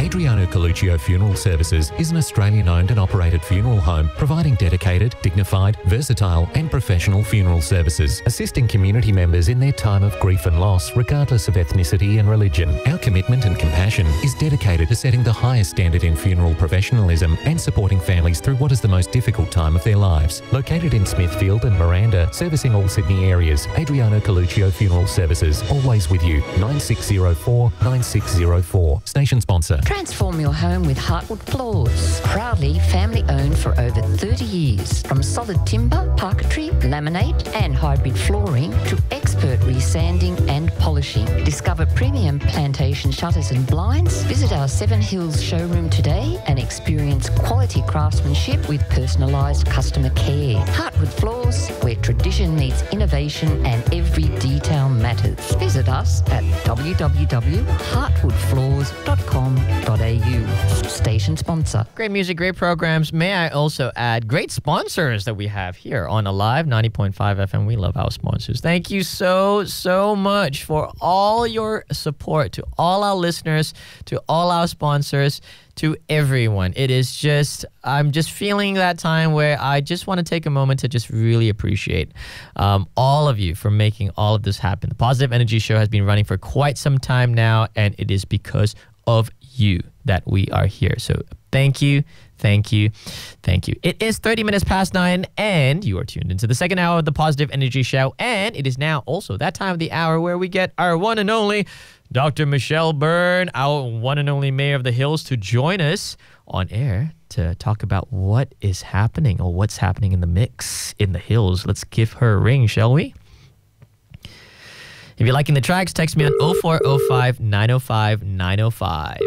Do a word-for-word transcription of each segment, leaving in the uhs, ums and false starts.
Adriano Coluccio Funeral Services is an Australian-owned and operated funeral home providing dedicated, dignified, versatile and professional funeral services, assisting community members in their time of grief and loss regardless of ethnicity and religion. Our commitment and compassion is dedicated to setting the highest standard in funeral professionalism and supporting families through what is the most difficult time of their lives. Located in Smithfield and Miranda, servicing all Sydney areas, Adriano Coluccio Funeral Services, always with you. nine six zero four, nine six zero four. Station sponsor. Transform your home with Heartwood Floors. Proudly family owned for over thirty years. From solid timber, parquetry, laminate and hybrid flooring to expert resanding and polishing. Discover premium plantation shutters and blinds. Visit our Seven Hills showroom today and experience quality craftsmanship with personalised customer care. Heartwood Floors, where tradition meets innovation and every detail matters. Visit us at w w w dot heartwood floors dot com dot a u. Station sponsor. Great music, great programs. May I also add great sponsors that we have here on Alive ninety point five F M. We love our sponsors. Thank you so, so much for all your support, to all our listeners, to all our sponsors, to everyone. It is just, I'm just feeling that time where I just want to take a moment to just really appreciate um, all of you for making all of this happen. The Positive Energy Show has been running for quite some time now, and it is because of you that we are here. So thank you, thank you, thank you. It is thirty minutes past nine, and you are tuned into the second hour of the Positive Energy Show, and it is now also that time of the hour where we get our one and only Doctor Michelle Byrne, our one and only Mayor of the Hills, to join us on air to talk about what is happening or what's happening in the mix in the Hills. Let's give her a ring, shall we? If you're liking the tracks, text me on oh four oh five, nine oh five, nine oh five.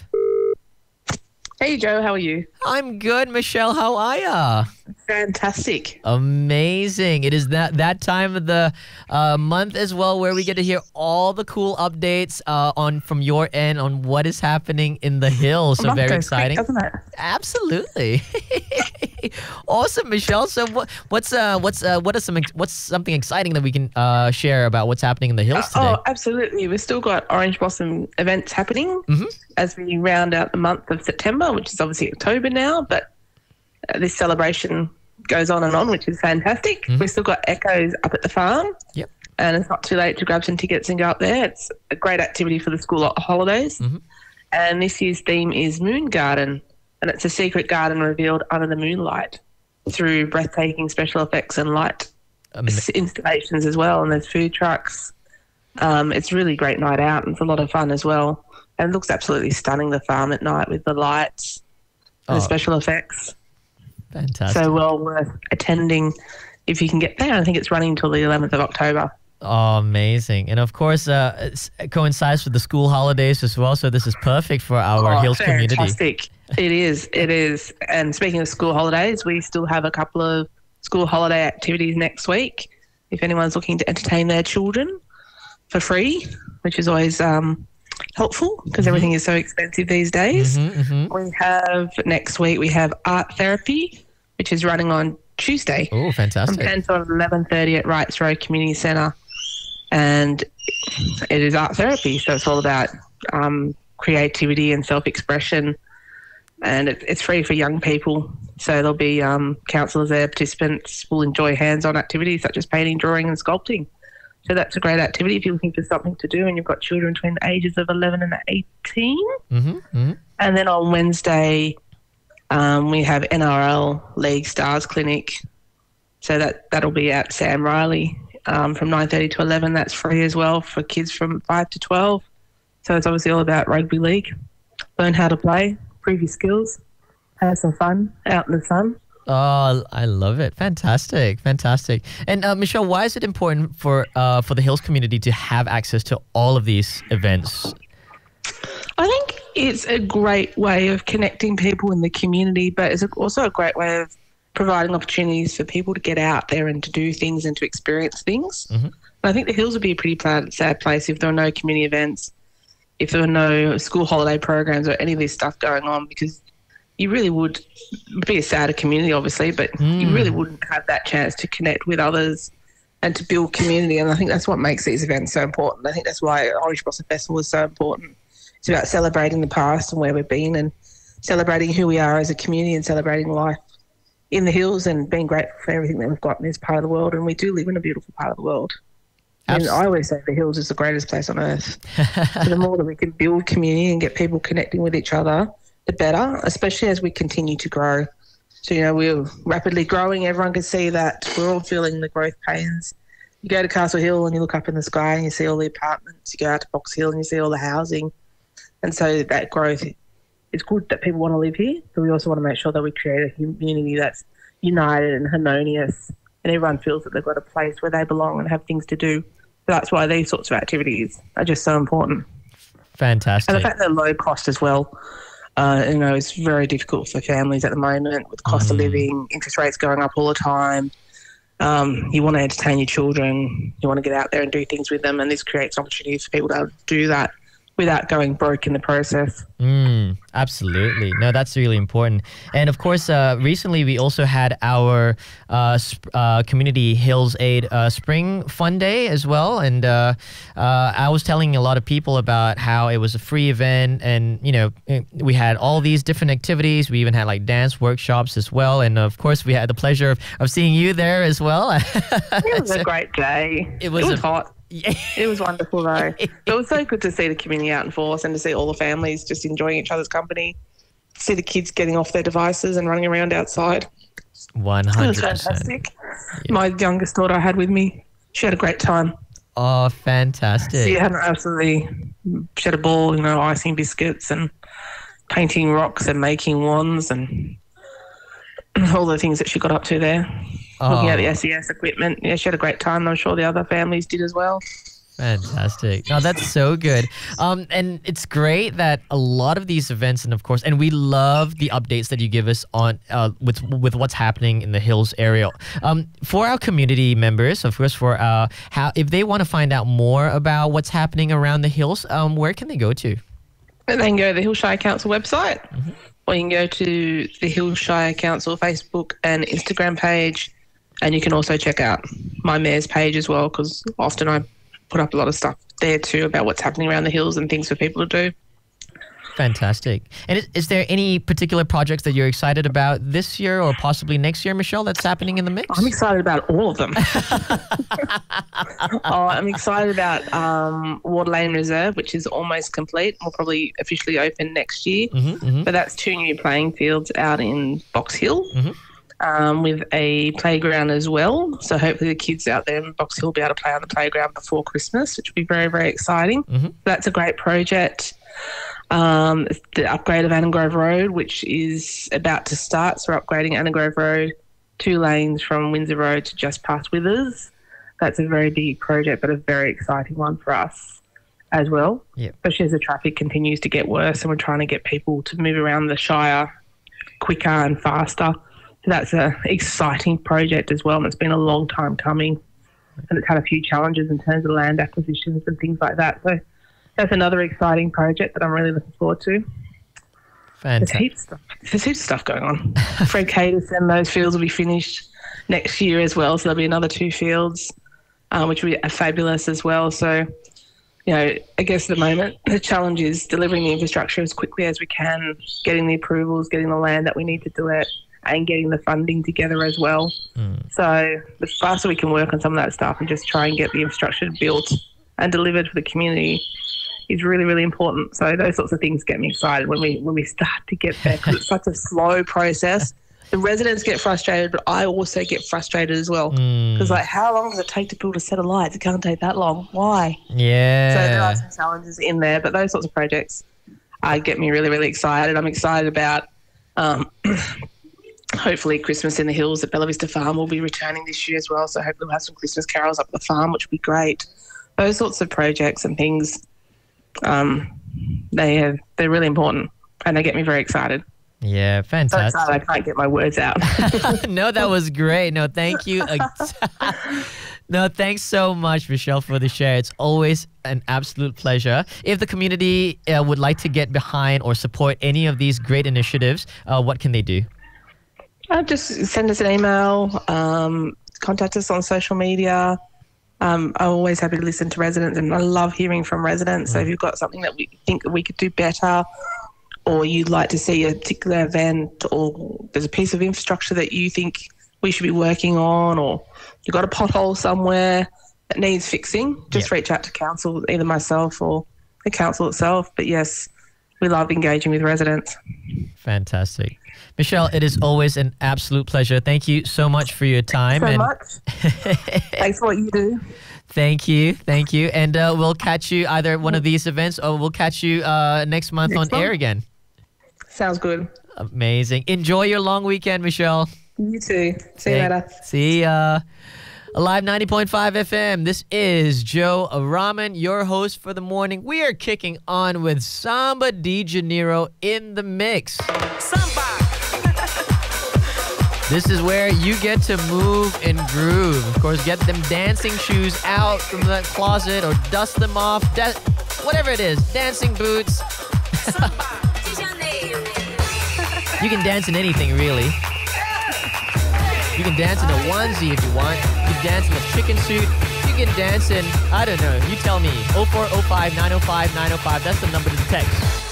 Hey, Joe, how are you? I'm good, Michelle. How are ya? Fantastic. Amazing. It is that, that time of the uh, month as well where we get to hear all the cool updates uh, on from your end on what is happening in the Hills. So very exciting. Quick, doesn't it? Absolutely. Awesome, Michelle. So what, what's uh, what's uh, what is some what's something exciting that we can uh, share about what's happening in the Hills today? Oh, absolutely. We've still got Orange Blossom events happening mm-hmm. as we round out the month of September, which is obviously October now, but uh, this celebration goes on and on, which is fantastic. Mm-hmm. We've still got Echoes up at the farm. Yep. And it's not too late to grab some tickets and go up there. It's a great activity for the school holidays. Mm-hmm. And this year's theme is Moon Garden, and it's a secret garden revealed under the moonlight through breathtaking special effects and light um, installations as well. And there's food trucks. Um, it's a really great night out, and it's a lot of fun as well. And it looks absolutely stunning, the farm at night with the lights and oh, the special effects. Fantastic. So well worth attending if you can get there. I think it's running until the eleventh of October. Oh, amazing. And of course, uh, it coincides with the school holidays as well. So this is perfect for our oh, Hills community. Fantastic. It is. It is. And speaking of school holidays, we still have a couple of school holiday activities next week. If anyone's looking to entertain their children for free, which is always um, helpful because mm-hmm. everything is so expensive these days. Mm-hmm, mm-hmm. We have next week, we have art therapy, which is running on Tuesday. Oh, fantastic. From ten to eleven thirty at Wrights Road Community Centre. And it is art therapy, so it's all about um, creativity and self-expression. And it, it's free for young people. So there'll be um, counsellors there, participants will enjoy hands-on activities such as painting, drawing and sculpting. So that's a great activity if you're looking for something to do and you've got children between the ages of eleven and eighteen. Mm-hmm, mm-hmm. And then on Wednesday, um, we have N R L League Stars Clinic. So that, that'll be at Sam Riley um, from nine thirty to eleven. That's free as well for kids from five to twelve. So it's obviously all about rugby league. Learn how to play, improve your skills, have some fun out in the sun. Oh, I love it. Fantastic. Fantastic. And uh, Michelle, why is it important for uh, for the Hills community to have access to all of these events? I think it's a great way of connecting people in the community, but it's also a great way of providing opportunities for people to get out there and to do things and to experience things. Mm-hmm. And I think the Hills would be a pretty sad place if there were no community events, if there were no school holiday programs or any of this stuff going on, because you really would be a sadder community, obviously, but mm. you really wouldn't have that chance to connect with others and to build community. And I think that's what makes these events so important. I think that's why Orange Blossom Festival is so important. It's It's about celebrating the past and where we've been and celebrating who we are as a community and celebrating life in the hills and being grateful for everything that we've got in this part of the world. And we do live in a beautiful part of the world. And I always say the hills is the greatest place on earth. So the more that we can build community and get people connecting with each other, the better, especially as we continue to grow. So, you know, we're rapidly growing. Everyone can see that we're all feeling the growth pains. You go to Castle Hill and you look up in the sky and you see all the apartments. You go out to Box Hill and you see all the housing. And so that growth, it's good that people want to live here, but we also want to make sure that we create a community that's united and harmonious and everyone feels that they've got a place where they belong and have things to do. So that's why these sorts of activities are just so important. Fantastic. And the fact that they're low cost as well. Uh, you know, it's very difficult for families at the moment with cost mm. of living, interest rates going up all the time. Um, you want to entertain your children. You want to get out there and do things with them, and this creates opportunities for people to do that without going broke in the process. Mm, absolutely. No, that's really important. And of course, uh, recently we also had our uh, sp- uh, Community Hills Aid uh, Spring Fun Day as well. And uh, uh, I was telling a lot of people about how it was a free event and, you know, we had all these different activities. We even had like dance workshops as well. And of course, we had the pleasure of, of seeing you there as well. It was a great day. It was, it was a- hot. It was wonderful though. It was so good to see the community out in force and to see all the families just enjoying each other's company, see the kids getting off their devices and running around outside. one hundred percent. It was fantastic. Yeah. My youngest daughter I had with me, she had a great time. Oh, fantastic. She had an absolutely, she had a ball, you know, icing biscuits and painting rocks and making wands and all the things that she got up to there. Oh. Looking at the S E S equipment. Yeah, she had a great time. And I'm sure the other families did as well. Fantastic. No, that's so good. Um, and it's great that a lot of these events, and of course, and we love the updates that you give us on uh, with with what's happening in the Hills area. Um, for our community members, of course, for uh, how if they want to find out more about what's happening around the Hills, um, where can they go to? They can go to the Hillshire Council website, mm-hmm. or you can go to the Hillshire Council Facebook and Instagram page. And you can also check out my mayor's page as well, because often I put up a lot of stuff there too about what's happening around the hills and things for people to do. Fantastic. And is, is there any particular projects that you're excited about this year or possibly next year, Michelle, that's happening in the mix? I'm excited about all of them. oh, I'm excited about um, Water Lane Reserve, which is almost complete. We'll probably officially open next year. Mm-hmm, mm-hmm. But that's two new playing fields out in Box Hill. Mm-hmm. Um, with a playground as well. So hopefully the kids out there in Box Hill will be able to play on the playground before Christmas, which will be very, very exciting. Mm-hmm. That's a great project. Um, the upgrade of Annan Grove Road, which is about to start. So we're upgrading Annan Grove Road, two lanes from Windsor Road to just past Withers. That's a very big project, but a very exciting one for us as well, yep. especially as the traffic continues to get worse and we're trying to get people to move around the Shire quicker and faster. That's an exciting project as well, and it's been a long time coming, and it's had a few challenges in terms of land acquisitions and things like that. So that's another exciting project that I'm really looking forward to. Fantastic. There's heaps of stuff, There's heaps of stuff going on. Fred Catus and those fields will be finished next year as well, so there'll be another two fields, um, which will be fabulous as well. So, you know, I guess at the moment the challenge is delivering the infrastructure as quickly as we can, getting the approvals, getting the land that we need to do it, and getting the funding together as well. Mm. So the faster we can work on some of that stuff and just try and get the infrastructure built and delivered for the community is really, really important. So those sorts of things get me excited when we when we start to get there, because it's such a slow process. The residents get frustrated, but I also get frustrated as well. Because mm. like, how long does it take to build a set of lights? It can't take that long. Why? Yeah. So there are some challenges in there, but those sorts of projects uh, get me really, really excited. I'm excited about um, hopefully Christmas in the Hills at Bella Vista Farm will be returning this year as well. So hopefully we'll have some Christmas carols up at the farm, which will be great. Those sorts of projects and things, um, they have, they're really important and they get me very excited. Yeah, fantastic. So excited I can't get my words out. No, that was great. No, thank you. No, thanks so much, Michelle, for the share. It's always an absolute pleasure. If the community uh, would like to get behind or support any of these great initiatives, uh, what can they do? Uh, just send us an email, um, contact us on social media. Um, I'm always happy to listen to residents, and I love hearing from residents. Mm. So if you've got something that we think that we could do better, or you'd like to see a particular event, or there's a piece of infrastructure that you think we should be working on, or you've got a pothole somewhere that needs fixing, just yep. reach out to council, either myself or the council itself. But yes, we love engaging with residents. Fantastic. Michelle, it is always an absolute pleasure. Thank you so much for your time. Thanks so and much. Thanks for what you do. Thank you. Thank you. And uh, we'll catch you either at one of these events, or we'll catch you uh, next month next on month. air again. Sounds good. Amazing. Enjoy your long weekend, Michelle. You too. See you later. See ya. Alive ninety point five F M. This is Joe Rahman, your host for the morning. We are kicking on with Samba de Janeiro in the mix. Samba. This is where you get to move and groove. Of course, get them dancing shoes out from the closet, or dust them off. Da- whatever it is. Dancing boots. You can dance in anything, really. You can dance in a onesie if you want. You can dance in a chicken suit. You can dance in, I don't know, you tell me. oh four oh five, nine oh five, nine oh five. That's the number to text.